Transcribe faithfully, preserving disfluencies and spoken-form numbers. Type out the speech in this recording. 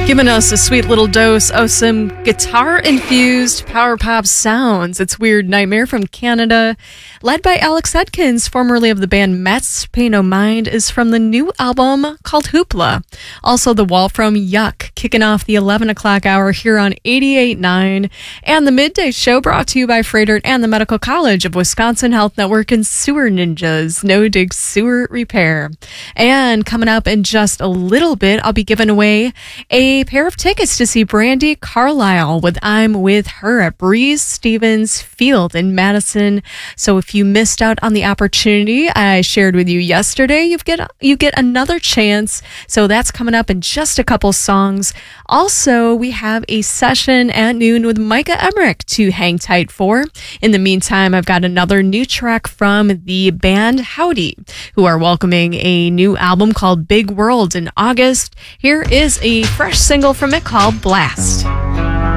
Giving us a sweet little dose of some guitar-infused power pop sounds. It's Weird Nightmare from Canada, led by Alex Edkins, formerly of the band Mets. Pay No Mind is from the new album called Hoopla. Also, The Wall from Yuck, kicking off the eleven o'clock hour here on eighty-eight point nine. And the Midday Show brought to you by Freighter and the Medical College of Wisconsin Health Network and Sewer Ninjas, No Dig Sewer Repair. And coming up in just a little bit, I'll be giving away a pair of tickets to see Brandi Carlile with I'm With Her at Breeze Stevens Field in Madison. So if you missed out on the opportunity I shared with you yesterday, you get you get another chance. So that's coming up in just a couple songs. Also, we have a session at noon with Micah Emmerich to hang tight for. In the meantime, I've got another new track from the band Howdy, who are welcoming a new album called Big World in August. Here is a fresh single from it called Blast.